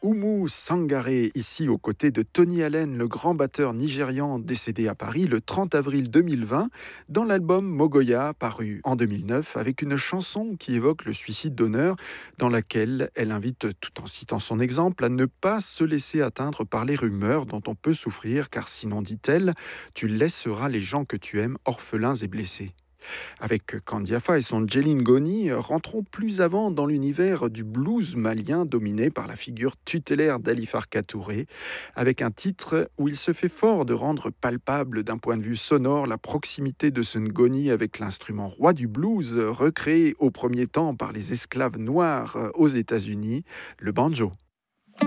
Oumou Sangaré, ici aux côtés de Tony Allen, le grand batteur nigérian décédé à Paris le 30 avril 2020, dans l'album Mogoya, paru en 2009, avec une chanson qui évoque le suicide d'honneur, dans laquelle elle invite, tout en citant son exemple, à ne pas se laisser atteindre par les rumeurs dont on peut souffrir, car sinon, dit-elle, tu laisseras les gens que tu aimes orphelins et blessés. Avec Kandiafa et son Jeline Goni, rentrons plus avant dans l'univers du blues malien dominé par la figure tutélaire d'Ali Farka Touré, avec un titre où il se fait fort de rendre palpable d'un point de vue sonore la proximité de ce Ngoni avec l'instrument roi du blues, recréé au premier temps par les esclaves noirs aux États-Unis, le banjo.